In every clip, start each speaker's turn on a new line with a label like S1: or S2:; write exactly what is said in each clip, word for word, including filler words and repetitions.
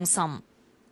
S1: 心。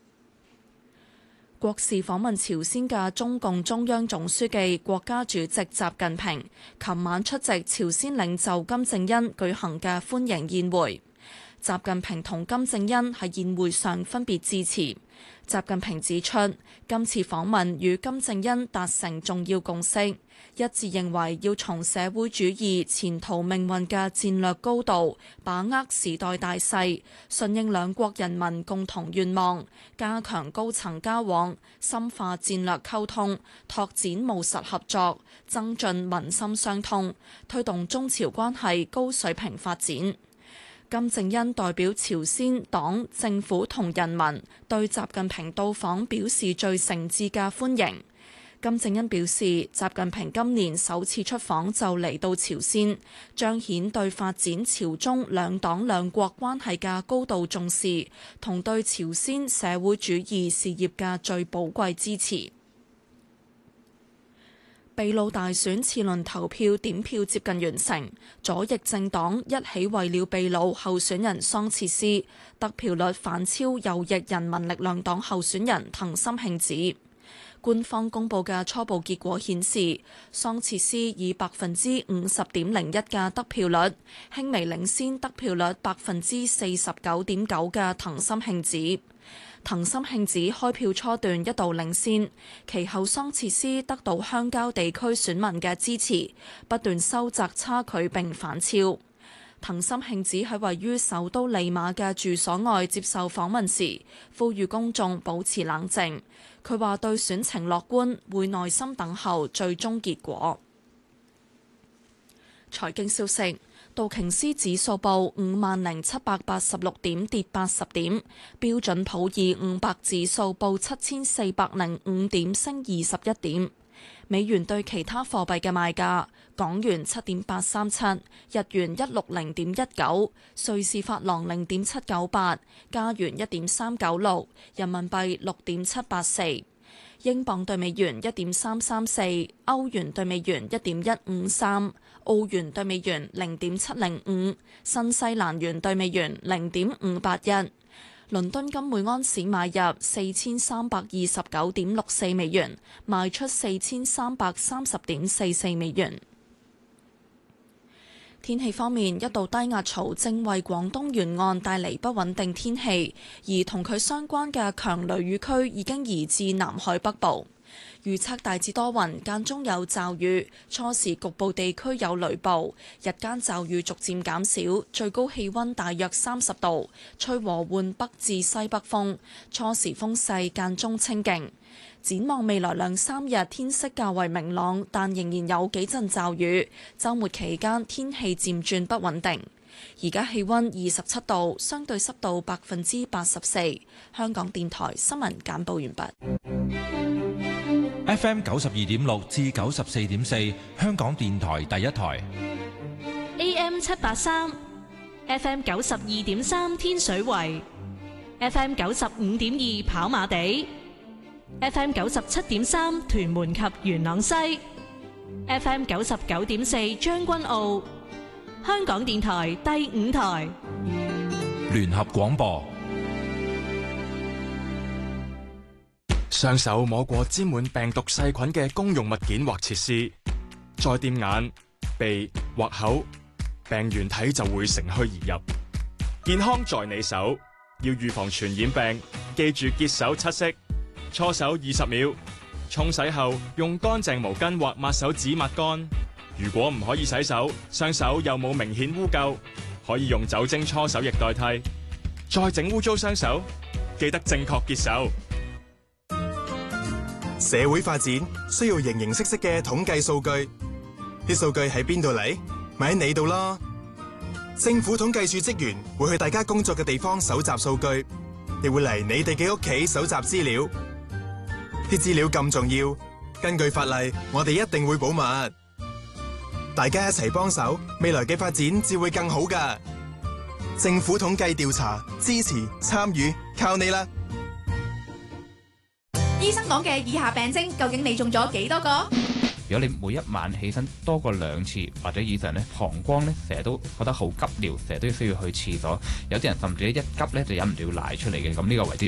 S1: 國事訪問朝鮮嘅中共中央總書記、國家主席習近平，琴晚出席朝鮮領袖金正恩舉行嘅歡迎宴會。習近平同金正恩喺宴會上分別致辭。習近平指出，今次訪問與金正恩達成重要共識，一致認為要從社會主義前途命運嘅戰略高度，把握時代大勢，順應兩國人民共同願望，加強高層交往，深化戰略溝通，拓展務實合作，增進民心相通，推動中朝關係高水平發展。金正恩代表朝鮮黨政府同人民對習近平到訪表示最誠摯嘅歡迎。金正恩表示，習近平今年首次出訪就嚟到朝鮮，彰顯對發展朝中兩黨兩國關係嘅高度重視，同對朝鮮社會主義事業嘅最寶貴支持。秘魯大選次輪投票點票接近完成，左翼政黨一起為了秘魯候選人桑切斯得票率反超右翼人民力量黨候選人藤森慶子。官方公佈嘅初步結果顯示，桑切斯以百分之五十點零一嘅得票率，輕微領先得票率百分之四十九點九嘅藤森慶子。藤森慶子開票初段一度領先，其後桑切斯得到鄉郊地區選民嘅支持，不斷收窄差距並反超。藤森慶子喺位於首都利馬嘅住所外接受訪問時，呼籲公眾保持冷靜。佢話對選情樂觀，會耐心等候最終結果。財經消息。道瓊斯指數報五萬零七百八十六點，跌八十點。標準普爾五百指數報七千四百零五點，升二十一點。美元對其他貨幣嘅賣價：港元七點八三七，日元一六零點一九，瑞士法郎零點七九八，加元一點三九六，人民幣六點七八四。英鎊對美元一點三三四，歐元對美元一點一五三，澳元對美元零點七零五，新西蘭元對美元零點五八一。倫敦金每安士買入四千三百二十九點六四美元，賣出四千三百三十點四四美元。天氣方面，一道低壓槽正為廣東沿岸帶嚟不穩定天氣，而同佢相關嘅強雷雨區已經移至南海北部。預測大致多雲，間中有驟雨，初時局部地區有雷暴，日間驟雨逐漸減少，最高氣溫大約三十度，吹和緩北至西北風，初時風勢間中清勁。展望未來兩三日天色較為明朗，但仍然有幾陣驟雨。週末期間天氣漸轉不穩定。而家氣溫二十七度，相對濕度百分之八十四。香港電台新聞簡報完畢。
S2: F M 九十二點六至九十四點四，香港電台第一台。
S3: A M 七八三，F M 九十二點三天水圍，F M 九十五點二跑馬地。F M 九十七點三屯門及元朗西 ，F M 九十九點四將軍澳，香港電台第五台
S2: 聯合廣播。
S4: 雙手摸過沾滿病毒細菌嘅公用物件或設施，再掂眼、鼻或口，病原體就會乘虛而入。健康在你手，要預防傳染病，記住潔手七式。搓手二十秒，沖洗後用乾淨毛巾或抹手紙抹乾。如果唔可以洗手，雙手又冇明顯污垢，可以用酒精搓手液代替。再整污糟雙手，記得正確潔手。
S5: 社會發展需要形形色色嘅統計數據，啲數據喺邊度嚟？咪喺你度咯。政府統計處職員會去大家工作嘅地方搜集數據，亦會嚟你哋嘅屋企搜集資料。啲資料咁重要，根據法例，我哋一定會保密。大家一齊幫手，未來嘅發展至會更好㗎。政府統計調查，支持參與，靠你啦！
S6: 醫生講嘅以下病徵，究竟你中咗幾多個？ 如果你每一晚起身多過兩次或者以上呢，膀胱呢成日都覺得好急尿，成日都需要去廁所，有啲人甚至一急呢就忍唔住要瀨出嚟嘅，咁呢個為之